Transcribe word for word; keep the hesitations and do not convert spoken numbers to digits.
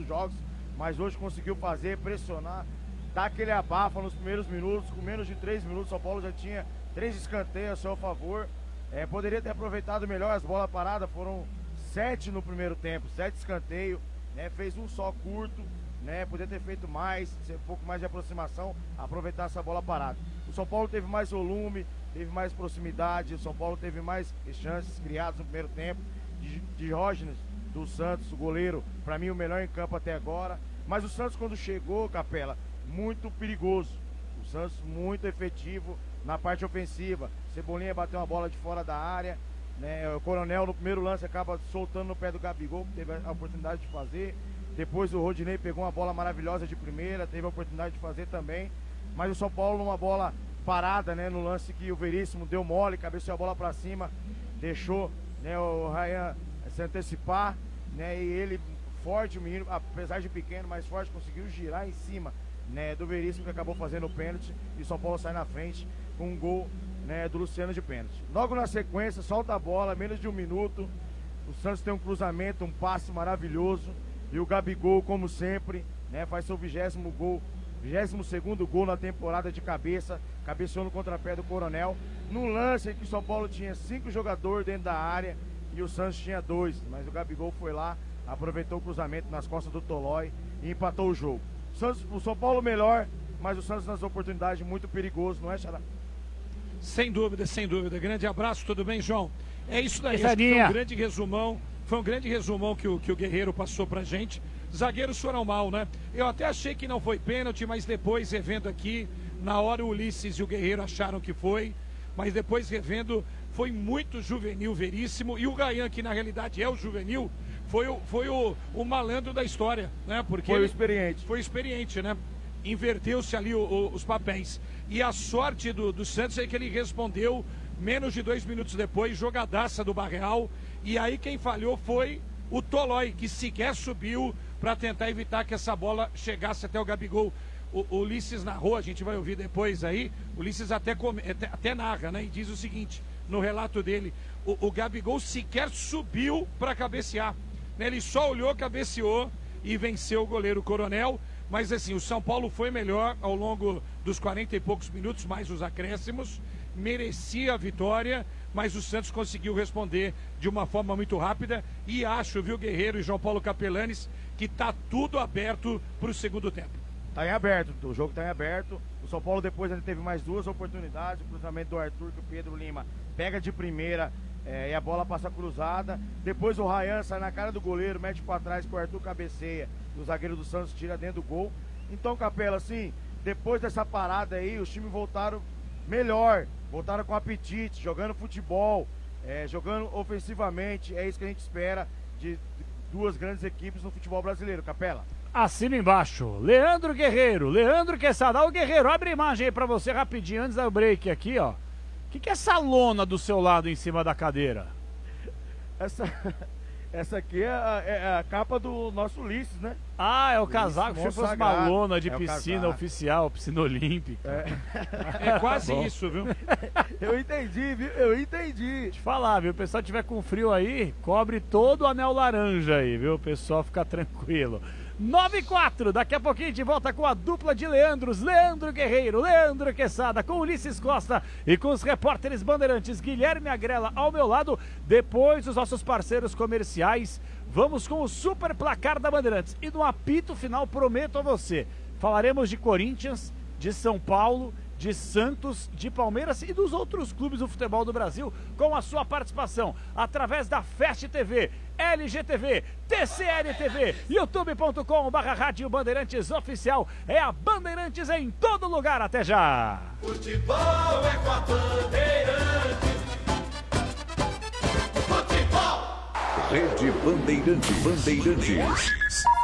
muitos jogos, mas hoje conseguiu fazer, pressionar, dar aquele abafa nos primeiros minutos. Com menos de três minutos, São Paulo já tinha três escanteios a seu favor. É, poderia ter aproveitado melhor as bolas paradas, foram sete no primeiro tempo, sete escanteios, né? Fez um só curto, né? Poderia ter feito mais, um pouco mais de aproximação, aproveitar essa bola parada. O São Paulo teve mais volume, teve mais proximidade, o São Paulo teve mais chances criadas no primeiro tempo. Diógenes do Santos, o goleiro, para mim o melhor em campo até agora. Mas o Santos, quando chegou, Capela, muito perigoso. O Santos muito efetivo na parte ofensiva. Cebolinha bateu uma bola de fora da área, né? O Coronel no primeiro lance acaba soltando no pé do Gabigol, que teve a oportunidade de fazer. Depois o Rodinei pegou uma bola maravilhosa de primeira, teve a oportunidade de fazer também. Mas o São Paulo numa bola parada, né? No lance que o Veríssimo deu mole, cabeceou a bola para cima, deixou, né, o Ryan se antecipar, né? E ele, forte, o menino, apesar de pequeno, mais forte, conseguiu girar em cima, né, do Veríssimo, que acabou fazendo o pênalti, e o São Paulo sai na frente com um gol, né, do Luciano de pênalti. Logo na sequência, solta a bola, menos de um minuto, o Santos tem um cruzamento, um passe maravilhoso, e o Gabigol, como sempre, né, faz seu vigésimo gol, vigésimo segundo gol na temporada de cabeça, cabeceou no contrapé do Coronel, num lance em que o São Paulo tinha cinco jogadores dentro da área e o Santos tinha dois, mas o Gabigol foi lá, aproveitou o cruzamento nas costas do Tolói e empatou o jogo. O, Santos, o São Paulo melhor, mas o Santos nas oportunidades muito perigoso, não é, Xará? Sem dúvida, sem dúvida. Grande abraço, tudo bem, João? É isso daí, acho que foi um grande resumão, foi um grande resumão que o, que o Guerreiro passou pra gente. Zagueiros foram mal, né? Eu até achei que não foi pênalti, mas depois, revendo aqui, na hora o Ulisses e o Guerreiro acharam que foi, mas depois revendo, foi muito juvenil, Veríssimo, e o Ryan, que na realidade é o juvenil, foi o, foi o, o malandro da história, né? Porque foi o experiente. Foi experiente, né? Inverteu-se ali o, o, os papéis. E a sorte do, do Santos é que ele respondeu menos de dois minutos depois, jogadaça do Barreal, e aí quem falhou foi o Tolói, que sequer subiu para tentar evitar que essa bola chegasse até o Gabigol. O, o Ulisses narrou, a gente vai ouvir depois aí, o Ulisses até, come, até, até narra, né? E diz o seguinte, no relato dele, o, o Gabigol sequer subiu para cabecear, né? Ele só olhou, cabeceou e venceu o goleiro Coronel. Mas assim, o São Paulo foi melhor ao longo dos quarenta e poucos minutos, mais os acréscimos, merecia a vitória, mas o Santos conseguiu responder de uma forma muito rápida, e acho, viu, Guerreiro e João Paulo Capelanes, que tá tudo aberto para o segundo tempo. Tá em aberto, o jogo tá em aberto. O São Paulo depois ainda teve mais duas oportunidades, o cruzamento do Arthur, que o Pedro Lima pega de primeira, é, e a bola passa cruzada. Depois o Ryan sai na cara do goleiro, mete para trás, que o Arthur cabeceia, e o zagueiro do Santos tira dentro do gol. Então, Capela, assim, depois dessa parada aí, os times voltaram melhor, voltaram com apetite, jogando futebol, é, jogando ofensivamente. É isso que a gente espera de duas grandes equipes no futebol brasileiro, Capela. Assina embaixo, Leandro Guerreiro, Leandro Quesada. Ô Guerreiro, abre a imagem aí pra você rapidinho, antes do break aqui, ó. O que, que é essa lona do seu lado em cima da cadeira? Essa, essa aqui é a, é a capa do nosso Ulisses, né? Ah, é o casaco, se fosse uma lona de é piscina oficial, piscina olímpica. É, é quase Bom. isso, viu? Eu entendi, viu? Eu entendi. Te falar, viu? O pessoal tiver com frio aí, cobre todo o anel laranja aí, viu? O pessoal fica tranquilo. nove e quatro, daqui a pouquinho a gente volta com a dupla de Leandros, Leandro Guerreiro, Leandro Quesada, com Ulisses Costa e com os repórteres bandeirantes Guilherme Agrela ao meu lado. Depois os nossos parceiros comerciais, vamos com o super placar da Bandeirantes. E no apito final, prometo a você, falaremos de Corinthians, de São Paulo, de Santos, de Palmeiras e dos outros clubes do futebol do Brasil, com a sua participação através da Fast T V, L G T V, T C L T V, youtube ponto com barra rádio Bandeirantes Oficial. É a Bandeirantes em todo lugar. Até já! Futebol é com a Bandeirantes. Futebol! Rede Bandeirantes. Bandeirantes.